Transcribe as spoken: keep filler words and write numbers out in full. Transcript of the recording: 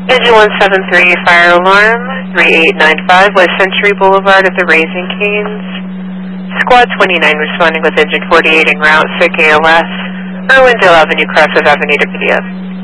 Engine one seven three, fire alarm, three eight nine five, West Century Boulevard at the Raising Canes. Squad twenty-nine responding with engine forty-eight en route, sick A L S, Irwindale Avenue, Crosses Avenue to P D F.